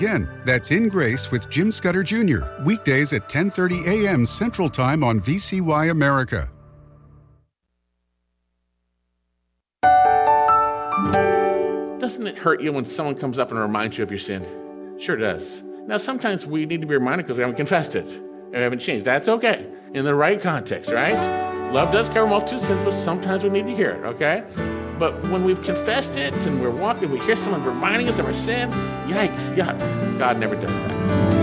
Again, that's In Grace with Jim Scudder Jr., weekdays at 10:30 a.m. Central Time on VCY America. Doesn't it hurt you when someone comes up and reminds you of your sin? Sure does. Now, sometimes we need to be reminded because we haven't confessed it. We haven't changed. That's okay. In the right context, right? Love does cover multitude of sins, but sometimes we need to hear it, okay? But when we've confessed it and we're walking, we hear someone reminding us of our sin, yikes, yuck. God never does that.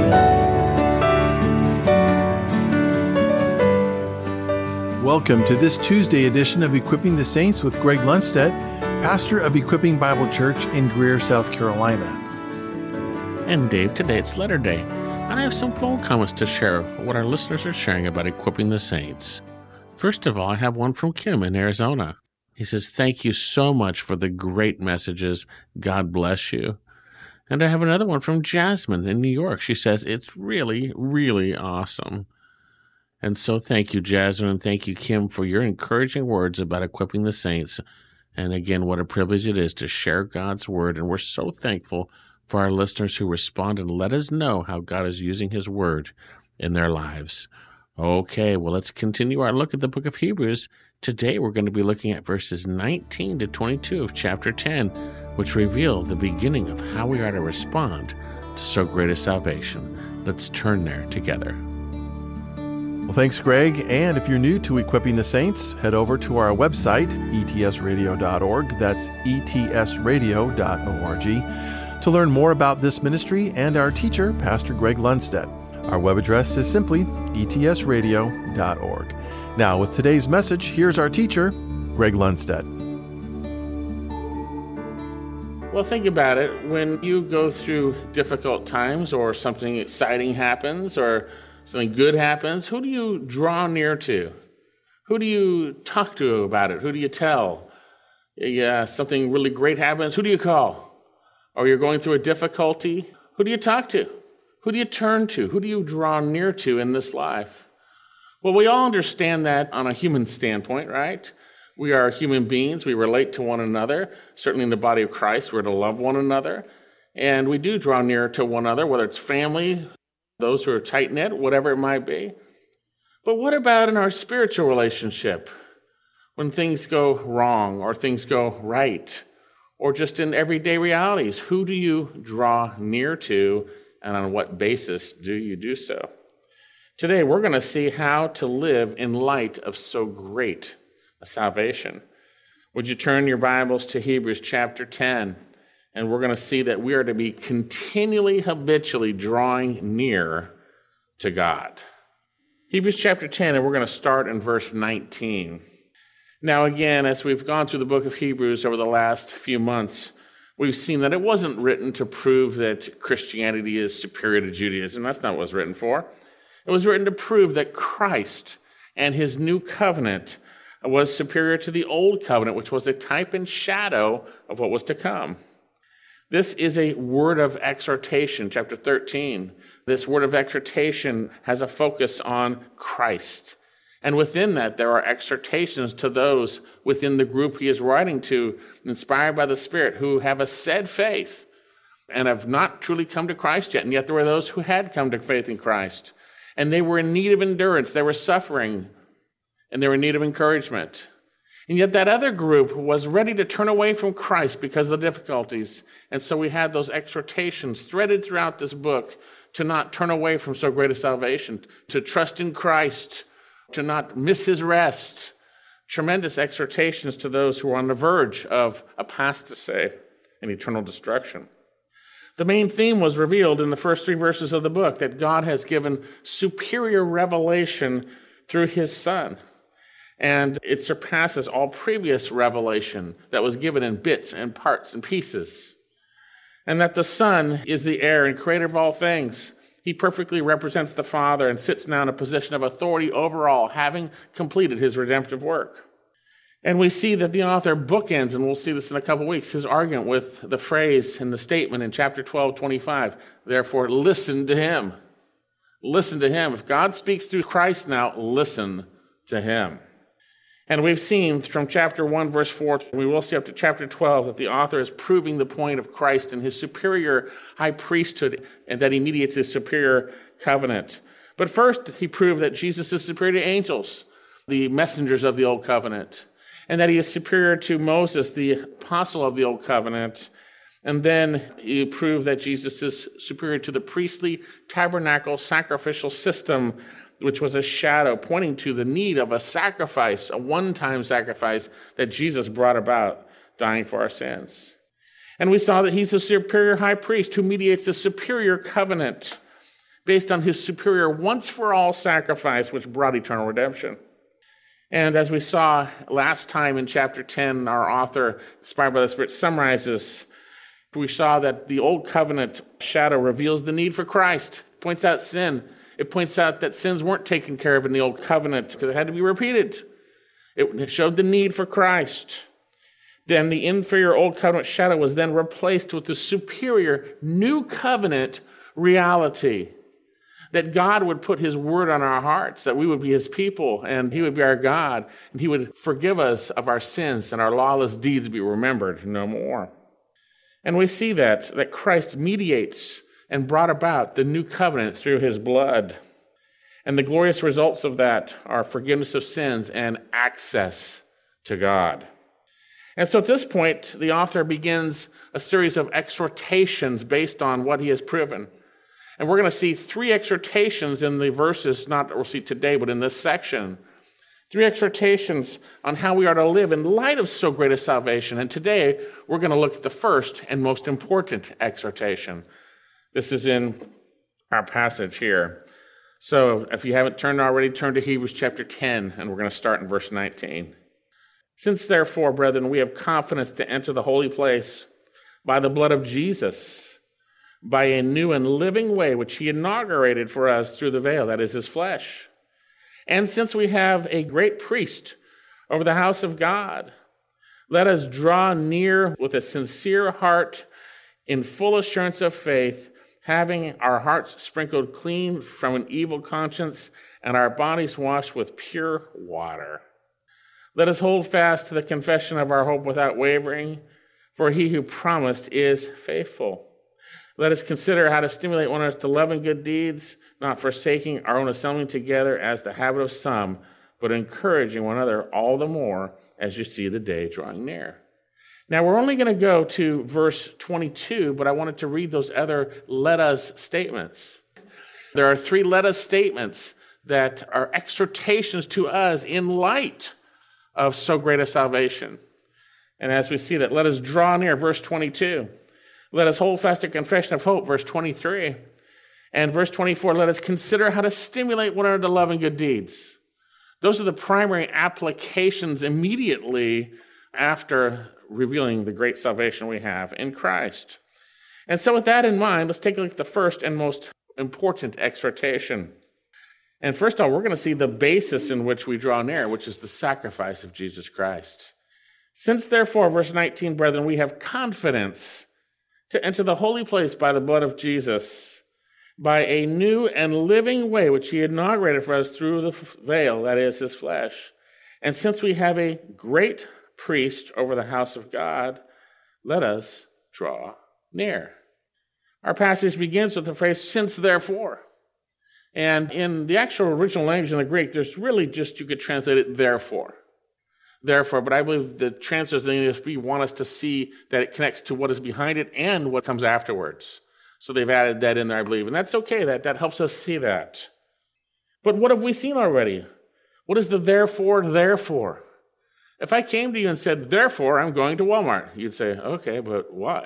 Welcome to this Tuesday edition of Equipping the Saints with Greg Lundstedt, pastor of Equipping Bible Church in Greer, South Carolina. And Dave, today it's Letter Day, and I have some phone comments to share what our listeners are sharing about Equipping the Saints. First of all, I have one from Kim in Arizona. He says, "Thank you so much for the great messages. God bless you." And I have another one from Jasmine in New York. She says, "It's really, really awesome." And so thank you, Jasmine, and thank you, Kim, for your encouraging words about equipping the saints. And again, what a privilege it is to share God's word. And we're so thankful for our listeners who respond and let us know how God is using his word in their lives. Okay, well, let's continue our look at the book of Hebrews. Today, we're going to be looking at verses 19 to 22 of chapter 10, which reveal the beginning of how we are to respond to so great a salvation. Let's turn there together. Well, thanks, Greg. And if you're new to Equipping the Saints, head over to our website, etsradio.org. That's etsradio.org, to learn more about this ministry and our teacher, Pastor Greg Lundstedt. Our web address is simply etsradio.org. Now, with today's message, here's our teacher, Greg Lundstedt. Well, think about it. When you go through difficult times or something exciting happens or something good happens, who do you draw near to? Who do you talk to about it? Who do you tell? Yeah, something really great happens, who do you call? Or you're going through a difficulty, who do you talk to? Who do you turn to? Who do you draw near to in this life? Well, we all understand that on a human standpoint, right? We are human beings. We relate to one another. Certainly in the body of Christ, we're to love one another. And we do draw near to one another, whether it's family, those who are tight-knit, whatever it might be. But what about in our spiritual relationship? When things go wrong or things go right, or just in everyday realities, who do you draw near to, and on what basis do you do so? Today, we're going to see how to live in light of so great a salvation. Would you turn your Bibles to Hebrews chapter 10? And we're going to see that we are to be continually, habitually drawing near to God. Hebrews chapter 10, and we're going to start in verse 19. Now, again, as we've gone through the book of Hebrews over the last few months, we've seen that it wasn't written to prove that Christianity is superior to Judaism. That's not what it was written for. It was written to prove that Christ and his new covenant was superior to the old covenant, which was a type and shadow of what was to come. This is a word of exhortation, chapter 13. This word of exhortation has a focus on Christ. And within that, there are exhortations to those within the group he is writing to, inspired by the Spirit, who have a said faith and have not truly come to Christ yet. And yet there were those who had come to faith in Christ. And they were in need of endurance. They were suffering. And they were in need of encouragement. And yet that other group was ready to turn away from Christ because of the difficulties. And so we had those exhortations threaded throughout this book to not turn away from so great a salvation, to trust in Christ, to not miss his rest. Tremendous exhortations to those who are on the verge of apostasy and eternal destruction. The main theme was revealed in the first 3 verses of the book, that God has given superior revelation through his Son. And it surpasses all previous revelation that was given in bits and parts and pieces. And that the Son is the heir and creator of all things. He perfectly represents the Father and sits now in a position of authority over all, having completed his redemptive work. And we see that the author bookends, and we'll see this in a couple weeks, his argument with the phrase and the statement in chapter 12:25, therefore listen to him. Listen to him. If God speaks through Christ now, listen to him. And we've seen from chapter 1, verse 4, we will see up to chapter 12, that the author is proving the point of Christ and his superior high priesthood, and that he mediates his superior covenant. But first, he proved that Jesus is superior to angels, the messengers of the old covenant, and that he is superior to Moses, the apostle of the old covenant. And then he proved that Jesus is superior to the priestly tabernacle sacrificial system, which was a shadow pointing to the need of a sacrifice, a one-time sacrifice that Jesus brought about, dying for our sins. And we saw that he's a superior high priest who mediates a superior covenant based on his superior once-for-all sacrifice, which brought eternal redemption. And as we saw last time in chapter 10, our author, inspired by the Spirit, summarizes, we saw that the old covenant shadow reveals the need for Christ, points out sin. It points out that sins weren't taken care of in the old covenant because it had to be repeated. It showed the need for Christ. Then the inferior old covenant shadow was then replaced with the superior new covenant reality, that God would put his word on our hearts, that we would be his people, and he would be our God, and he would forgive us of our sins, and our lawless deeds be remembered no more. And we see that Christ mediates and brought about the new covenant through his blood. And the glorious results of that are forgiveness of sins and access to God. And so at this point, the author begins a series of exhortations based on what he has proven. And we're going to see 3 exhortations in the verses, not that we'll see today, but in this section. 3 exhortations on how we are to live in light of so great a salvation. And today, we're going to look at the first and most important exhortation. This is in our passage here. So if you haven't turned already, turn to Hebrews chapter 10, and we're going to start in verse 19. Since therefore, brethren, we have confidence to enter the holy place by the blood of Jesus, by a new and living way which he inaugurated for us through the veil, that is his flesh. And since we have a great priest over the house of God, let us draw near with a sincere heart in full assurance of faith, having our hearts sprinkled clean from an evil conscience and our bodies washed with pure water. Let us hold fast to the confession of our hope without wavering, for he who promised is faithful. Let us consider how to stimulate one another to love and good deeds, not forsaking our own assembling together as the habit of some, but encouraging one another all the more as you see the day drawing near. Now, we're only going to go to verse 22, but I wanted to read those other let us statements. There are 3 let us statements that are exhortations to us in light of so great a salvation. And as we see that, let us draw near, verse 22. Let us hold fast to confession of hope, verse 23. And verse 24, let us consider how to stimulate one another to love and good deeds. Those are the primary applications immediately after revealing the great salvation we have in Christ. And so with that in mind, let's take a look at the first and most important exhortation. And first of all, we're going to see the basis in which we draw near, which is the sacrifice of Jesus Christ. Since therefore, verse 19, brethren, we have confidence to enter the holy place by the blood of Jesus, by a new and living way which he inaugurated for us through the veil, that is his flesh. And since we have a great priest over the house of God, let us draw near. Our passage begins with the phrase, since therefore. And in the actual original language in the Greek, there's really just, you could translate it therefore. Therefore, but I believe the translators in the ESV want us to see that it connects to what is behind it and what comes afterwards. So they've added that in there, I believe. And that's okay, that helps us see that. But what have we seen already? What is the therefore? If I came to you and said, therefore, I'm going to Walmart, you'd say, okay, but why?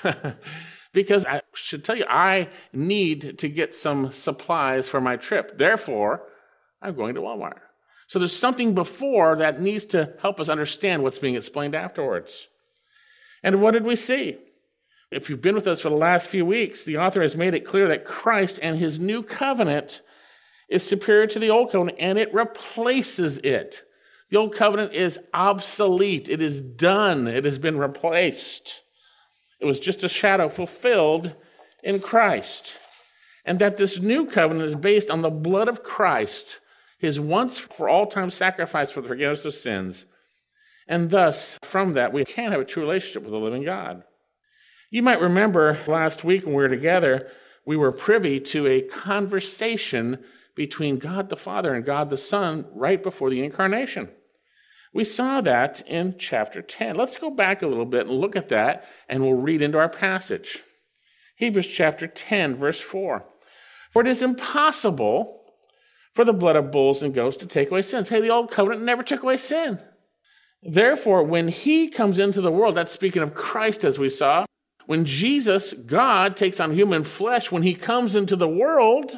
Because I should tell you, I need to get some supplies for my trip. Therefore, I'm going to Walmart. So there's something before that needs to help us understand what's being explained afterwards. And what did we see? If you've been with us for the last few weeks, the author has made it clear that Christ and his new covenant is superior to the old covenant, and it replaces it. The old covenant is obsolete. It is done. It has been replaced. It was just a shadow fulfilled in Christ. And that this new covenant is based on the blood of Christ, his once for all time sacrifice for the forgiveness of sins. And thus, from that, we can have a true relationship with the living God. You might remember last week when we were together, we were privy to a conversation between God the Father and God the Son right before the incarnation. We saw that in chapter 10. Let's go back a little bit and look at that, and we'll read into our passage. Hebrews chapter 10, verse 4. For it is impossible for the blood of bulls and goats to take away sins. Hey, the old covenant never took away sin. Therefore, when he comes into the world, that's speaking of Christ as we saw, when Jesus, God, takes on human flesh, when he comes into the world,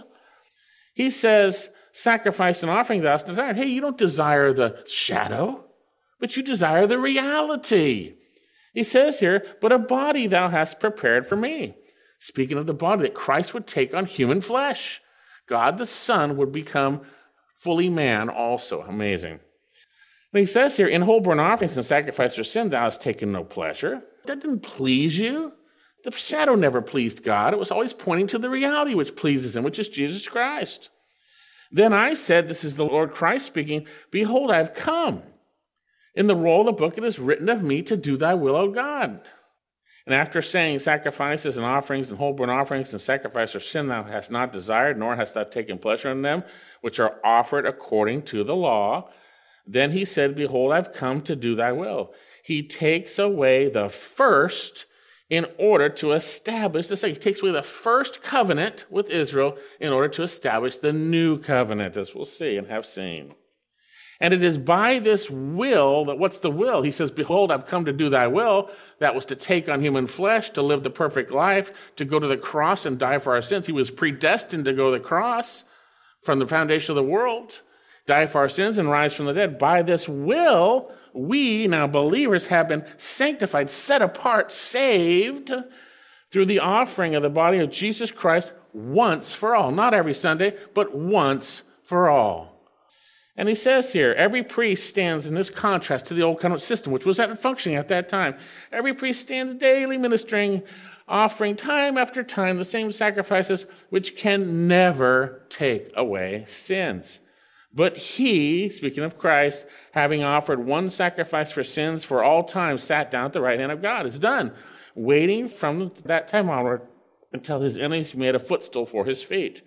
he says, sacrifice and offering thou hast desired. Hey, you don't desire the shadow, but you desire the reality. He says here, but a body thou hast prepared for me. Speaking of the body, that Christ would take on human flesh. God the Son would become fully man also. Amazing. And he says here, in whole burnt offerings and sacrifice for sin, thou hast taken no pleasure. That didn't please you. The shadow never pleased God. It was always pointing to the reality which pleases him, which is Jesus Christ. Then I said, this is the Lord Christ speaking, behold, I have come. In the roll of the book it is written of me to do thy will, O God. And after saying sacrifices and offerings and whole burnt offerings and sacrifice for sin thou hast not desired, nor hast thou taken pleasure in them, which are offered according to the law, then he said, behold, I've come to do thy will. He takes away the first in order to establish the second. He takes away the first covenant with Israel in order to establish the new covenant, as we'll see and have seen. And it is by this will that, what's the will? He says, behold, I've come to do thy will. That was to take on human flesh, to live the perfect life, to go to the cross and die for our sins. He was predestined to go to the cross from the foundation of the world, die for our sins and rise from the dead. By this will, we, now believers, have been sanctified, set apart, saved through the offering of the body of Jesus Christ once for all. Not every Sunday, but once for all. And he says here, every priest stands in this contrast to the old covenant system, which was functioning at that time. Every priest stands daily ministering, offering time after time the same sacrifices which can never take away sins. But he, speaking of Christ, having offered one sacrifice for sins for all time, sat down at the right hand of God. It's done. Waiting from that time onward until his enemies made a footstool for his feet.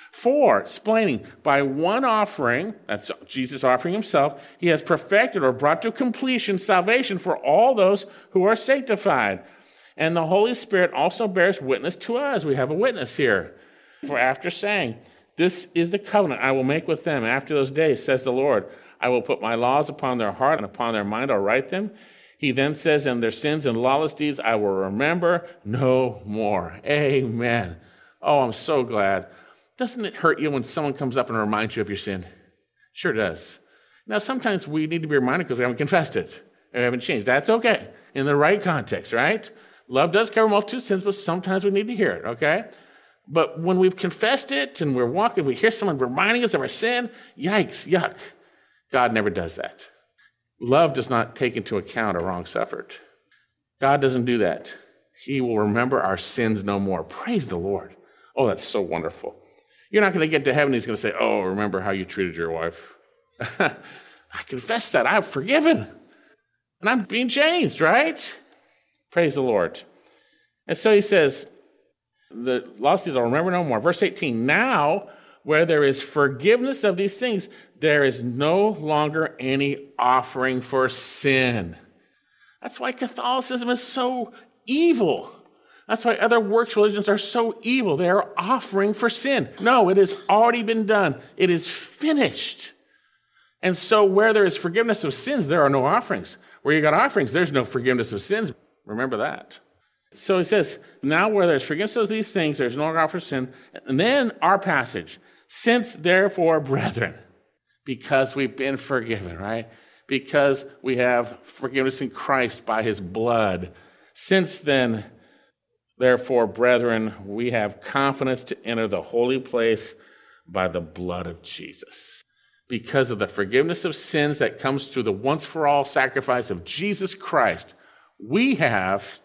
4, explaining, by one offering, that's Jesus offering himself, he has perfected or brought to completion salvation for all those who are sanctified. And the Holy Spirit also bears witness to us. We have a witness here. For after saying, this is the covenant I will make with them after those days, says the Lord. I will put my laws upon their heart and upon their mind I'll write them. He then says, and their sins and lawless deeds I will remember no more. Amen. Oh, I'm so glad. Doesn't it hurt you when someone comes up and reminds you of your sin? Sure does. Now, sometimes we need to be reminded because we haven't confessed it. We haven't changed. That's okay. In the right context, right? Love does cover multitude of sins, but sometimes we need to hear it, okay? But when we've confessed it and we're walking, we hear someone reminding us of our sin, yikes, yuck. God never does that. Love does not take into account a wrong suffered. God doesn't do that. He will remember our sins no more. Praise the Lord. Oh, that's so wonderful. You're not going to get to heaven. He's going to say, oh, remember how you treated your wife. I confess that. I'm forgiven. And I'm being changed, right? Praise the Lord. And so he says, the lost deeds I'll remember no more. Verse 18, now where there is forgiveness of these things, there is no longer any offering for sin. That's why Catholicism is so evil. That's why other works religions are so evil. They are offering for sin. No, it has already been done. It is finished. And so where there is forgiveness of sins, there are no offerings. Where you got offerings, there's no forgiveness of sins. Remember that. So he says, now where there's forgiveness of these things, there's no longer offering for sin. And then our passage, since therefore, brethren, because we've been forgiven, right? Because we have forgiveness in Christ by his blood. Since then, therefore, brethren, we have confidence to enter the holy place by the blood of Jesus. Because of the forgiveness of sins that comes through the once-for-all sacrifice of Jesus Christ, we have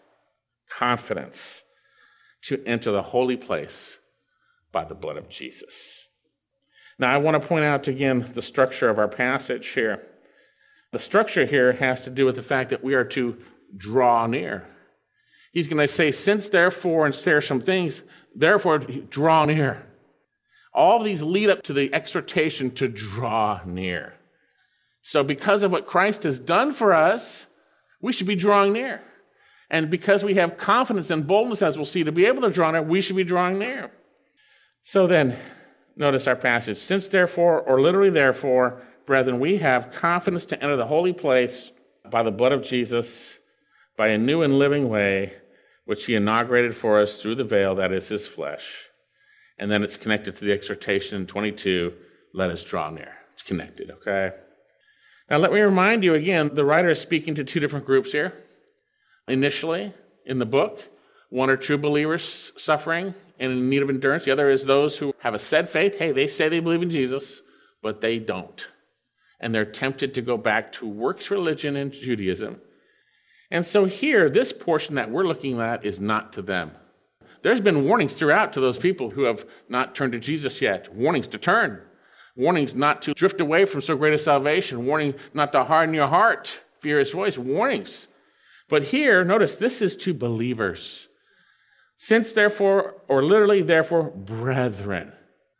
confidence to enter the holy place by the blood of Jesus. Now, I want to point out again the structure of our passage here. The structure here has to do with the fact that we are to draw near. He's going to say, since therefore, and share some things, therefore draw near. All of these lead up to the exhortation to draw near. So because of what Christ has done for us, we should be drawing near. And because we have confidence and boldness, as we'll see, to be able to draw near, we should be drawing near. So then, notice our passage. Since therefore, or literally therefore, brethren, we have confidence to enter the holy place by the blood of Jesus, by a new and living way, which he inaugurated for us through the veil, that is his flesh. And then it's connected to the exhortation in 22, let us draw near. It's connected, okay? Now let me remind you again, the writer is speaking to two different groups here. Initially, in the book, one are true believers suffering and in need of endurance. The other is those who have a said faith. Hey, they say they believe in Jesus, but they don't. And they're tempted to go back to works religion and Judaism. And so here, this portion that we're looking at is not to them. There's been warnings throughout to those people who have not turned to Jesus yet. Warnings to turn. Warnings not to drift away from so great a salvation. Warning not to harden your heart, fear his voice. Warnings. But here, notice, this is to believers. Since therefore, or literally therefore, brethren.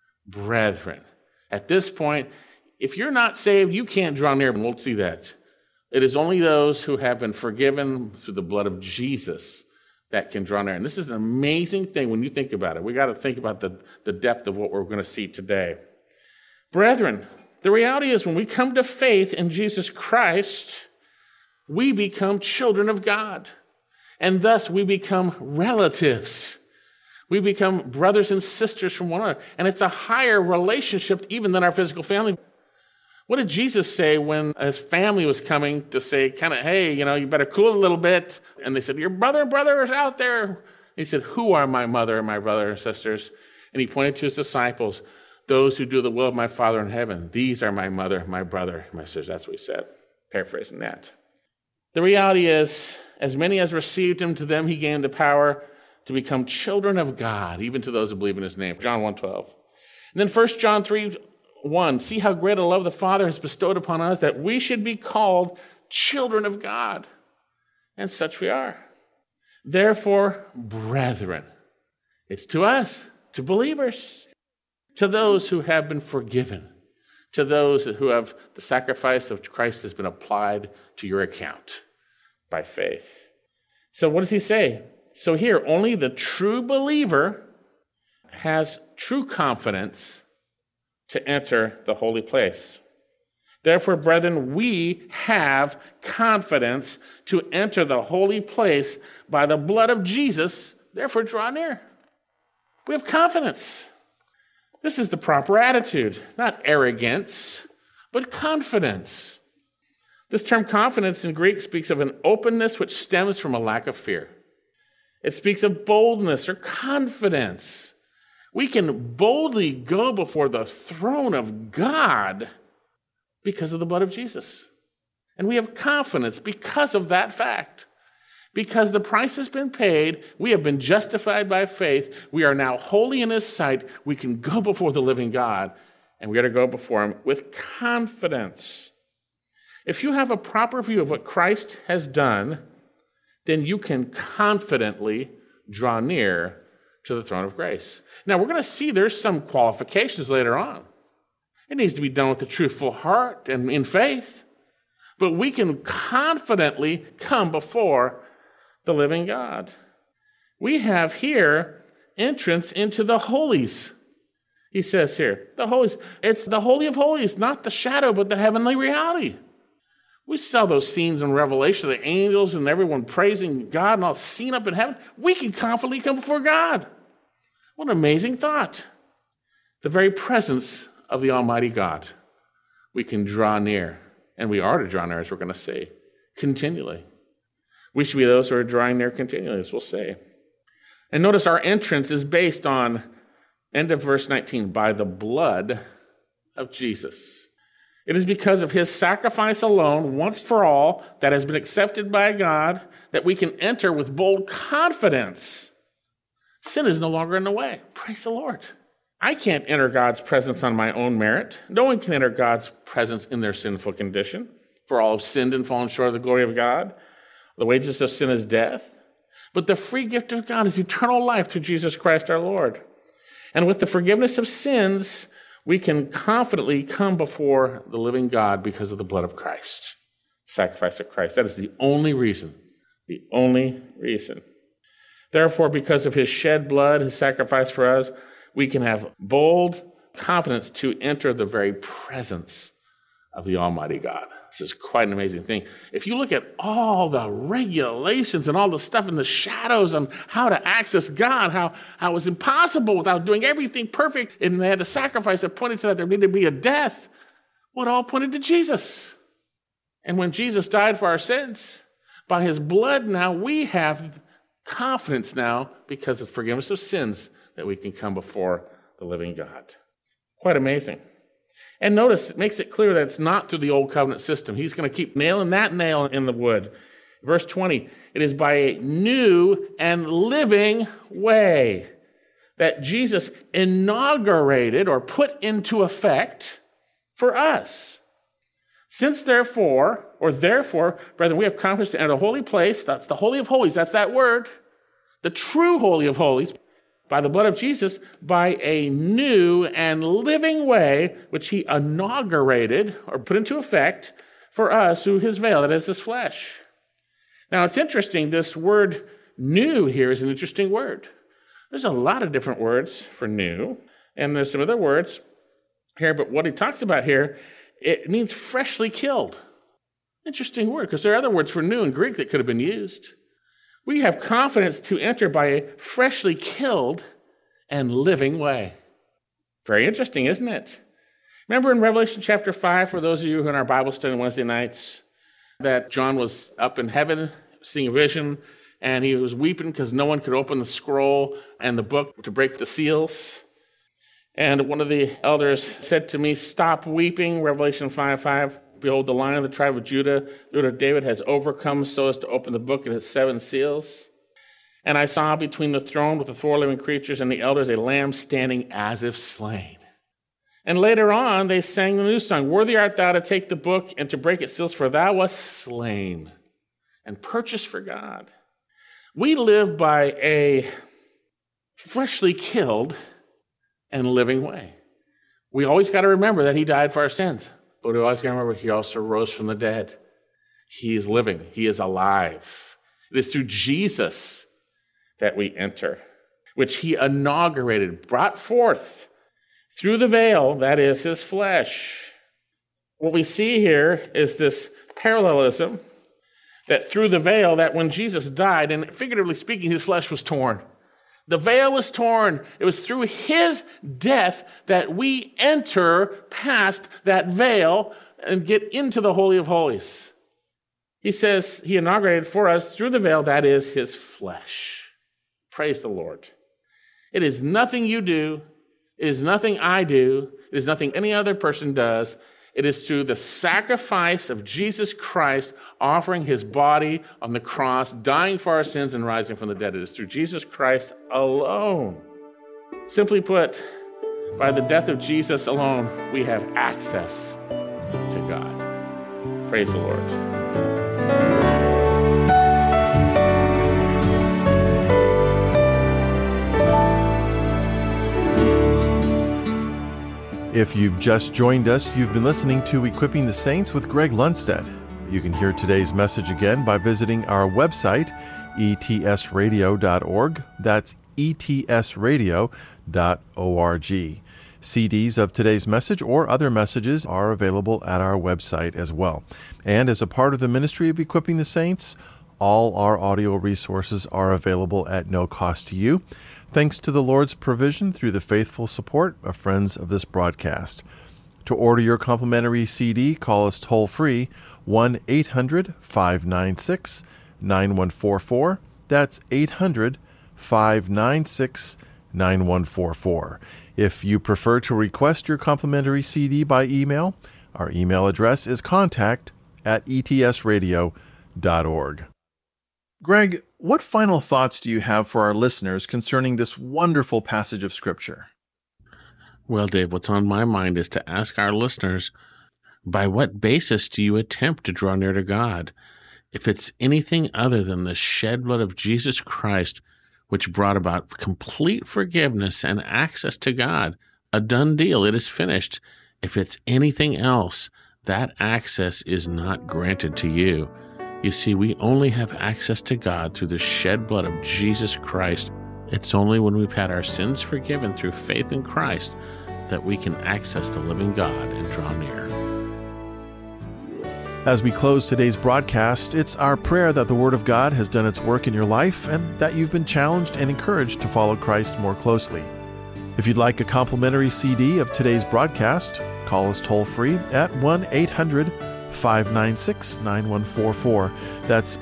At this point, if you're not saved, you can't draw near, and we'll see that. It is only those who have been forgiven through the blood of Jesus that can draw near. And this is an amazing thing when you think about it. We got to think about the depth of what we're going to see today. Brethren, the reality is when we come to faith in Jesus Christ, we become children of God. And thus we become relatives. We become brothers and sisters from one another. And it's a higher relationship even than our physical family. What did Jesus say when his family was coming to say, kind of, hey, you better cool a little bit? And they said, your brother and brother is out there. And he said, who are my mother and my brother and sisters? And he pointed to his disciples, those who do the will of my Father in heaven. These are my mother, my brother, my sisters. That's what he said, paraphrasing that. The reality is, as many as received him, to them he gave the power to become children of God, even to those who believe in his name. John 1:12. And then 1 John 3:1, see how great a love the Father has bestowed upon us that we should be called children of God. And such we are. Therefore, brethren, it's to us, to believers, to those who have been forgiven, to those who have the sacrifice of Christ has been applied to your account by faith. So what does he say? So here, only the true believer has true confidence to enter the holy place. Therefore, brethren, we have confidence to enter the holy place by the blood of Jesus. Therefore, draw near. We have confidence. This is the proper attitude, not arrogance, but confidence. This term confidence in Greek speaks of an openness which stems from a lack of fear. It speaks of boldness or confidence. We can boldly go before the throne of God because of the blood of Jesus. And we have confidence because of that fact. Because the price has been paid, we have been justified by faith, we are now holy in his sight, we can go before the living God, and we got to go before him with confidence. If you have a proper view of what Christ has done, then you can confidently draw near to the throne of grace. Now, we're going to see there's some qualifications later on. It needs to be done with a truthful heart and in faith. But we can confidently come before the living God. We have here entrance into the holies. He says here, the holies. It's the Holy of Holies, not the shadow, but the heavenly reality. We saw those scenes in Revelation, the angels and everyone praising God and all seen up in heaven. We can confidently come before God. What an amazing thought. The very presence of the Almighty God. We can draw near, and we are to draw near, as we're going to see, continually. We should be those who are drawing near continually, as we'll say. And notice our entrance is based on, end of verse 19, by the blood of Jesus. It is because of his sacrifice alone, once for all, that has been accepted by God, that we can enter with bold confidence. Sin is no longer in the way. Praise the Lord. I can't enter God's presence on my own merit. No one can enter God's presence in their sinful condition. For all have sinned and fallen short of the glory of God. The wages of sin is death. But the free gift of God is eternal life through Jesus Christ our Lord. And with the forgiveness of sins, we can confidently come before the living God because of the blood of Christ, sacrifice of Christ. That is the only reason. The only reason. Therefore, because of his shed blood, his sacrifice for us, we can have bold confidence to enter the very presence of the Almighty God. This is quite an amazing thing. If you look at all the regulations and all the stuff in the shadows on how to access God, how it was impossible without doing everything perfect, and they had a sacrifice that pointed to that there needed to be a death, well, it all pointed to Jesus. And when Jesus died for our sins, by his blood now we have confidence now because of forgiveness of sins that we can come before the living God. Quite amazing. And notice, it makes it clear that it's not through the old covenant system. He's going to keep nailing that nail in the wood. Verse 20, it is by a new and living way that Jesus inaugurated or put into effect for us. Since therefore, brethren, we have confidence to enter a holy place. That's the Holy of Holies. That's that word. The true Holy of Holies. By the blood of Jesus, by a new and living way, which he inaugurated or put into effect for us through his veil, that is his flesh. Now, it's interesting. This word new here is an interesting word. There's a lot of different words for new, and there's some other words here, but what he talks about here, it means freshly killed. Interesting word, because there are other words for new in Greek that could have been used. We have confidence to enter by a freshly killed and living way. Very interesting, isn't it? Remember in Revelation chapter 5, for those of you who are in our Bible study on Wednesday nights, that John was up in heaven seeing a vision, and he was weeping because no one could open the scroll and the book to break the seals. And one of the elders said to me, "Stop weeping," Revelation 5:5. "Behold, the Lion of the tribe of Judah, the root of David, has overcome so as to open the book and its 7 seals. And I saw between the throne with the 4 living creatures and the elders a lamb standing as if slain." And later on, they sang the new song, "Worthy art thou to take the book and to break its seals, for thou wast slain and purchased for God." We live by a freshly killed and living way. We always got to remember that he died for our sins. But we always got to remember, he also rose from the dead. He is living. He is alive. It is through Jesus that we enter, which he inaugurated, brought forth through the veil, that is his flesh. What we see here is this parallelism that through the veil, that when Jesus died, and figuratively speaking, his flesh was torn. The veil was torn. It was through his death that we enter past that veil and get into the Holy of Holies. He says he inaugurated for us through the veil, that is his flesh. Praise the Lord. It is nothing you do. It is nothing I do. It is nothing any other person does. It is through the sacrifice of Jesus Christ offering his body on the cross, dying for our sins and rising from the dead. It is through Jesus Christ alone. Simply put, by the death of Jesus alone, we have access to God. Praise the Lord. If you've just joined us, you've been listening to Equipping the Saints with Greg Lundstedt. You can hear today's message again by visiting our website, etsradio.org. That's etsradio.org. CDs of today's message or other messages are available at our website as well. And as a part of the ministry of Equipping the Saints, all our audio resources are available at no cost to you, thanks to the Lord's provision through the faithful support of friends of this broadcast. To order your complimentary CD, call us toll-free, 1-800-596-9144. That's 800-596-9144. If you prefer to request your complimentary CD by email, our email address is contact@etsradio.org. Greg, what final thoughts do you have for our listeners concerning this wonderful passage of Scripture? Well, Dave, what's on my mind is to ask our listeners, by what basis do you attempt to draw near to God? If it's anything other than the shed blood of Jesus Christ, which brought about complete forgiveness and access to God, a done deal, it is finished. If it's anything else, that access is not granted to you. You see, we only have access to God through the shed blood of Jesus Christ. It's only when we've had our sins forgiven through faith in Christ that we can access the living God and draw near. As we close today's broadcast, it's our prayer that the Word of God has done its work in your life and that you've been challenged and encouraged to follow Christ more closely. If you'd like a complimentary CD of today's broadcast, call us toll-free at 1-800-596-9144. That's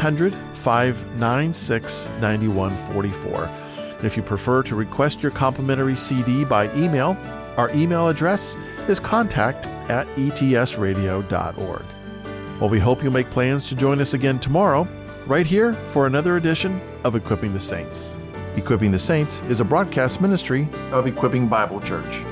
800-596-9144. And if you prefer to request your complimentary CD by email, our email address is contact@etsradio.org. Well, we hope you'll make plans to join us again tomorrow, right here for another edition of Equipping the Saints. Equipping the Saints is a broadcast ministry of Equipping Bible Church.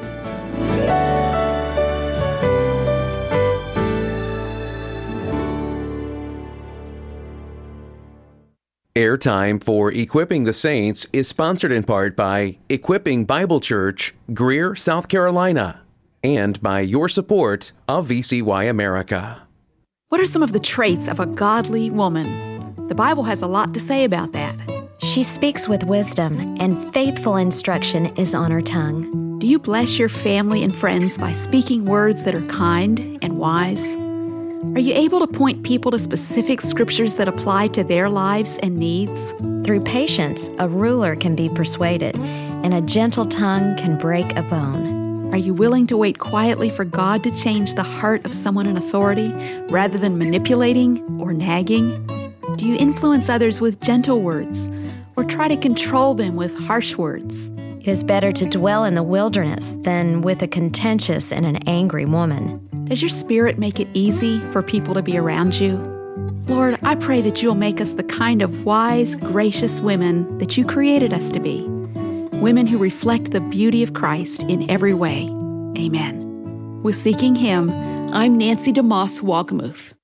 Airtime for Equipping the Saints is sponsored in part by Equipping Bible Church, Greer, South Carolina, and by your support of VCY America. What are some of the traits of a godly woman? The Bible has a lot to say about that. She speaks with wisdom, and faithful instruction is on her tongue. Do you bless your family and friends by speaking words that are kind and wise? Are you able to point people to specific scriptures that apply to their lives and needs? Through patience, a ruler can be persuaded, and a gentle tongue can break a bone. Are you willing to wait quietly for God to change the heart of someone in authority rather than manipulating or nagging? Do you influence others with gentle words or try to control them with harsh words? It is better to dwell in the wilderness than with a contentious and an angry woman. Does your spirit make it easy for people to be around you? Lord, I pray that you'll make us the kind of wise, gracious women that you created us to be. Women who reflect the beauty of Christ in every way. Amen. With Seeking Him, I'm Nancy DeMoss Walgemuth.